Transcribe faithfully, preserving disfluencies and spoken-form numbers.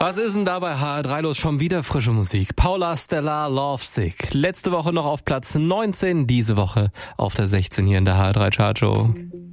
Was ist denn da bei H R drei los? Schon wieder frische Musik. Paula Stella, Lovesick. Letzte Woche noch auf Platz neunzehn, diese Woche auf der sechzehn hier in der H R drei Chartshow.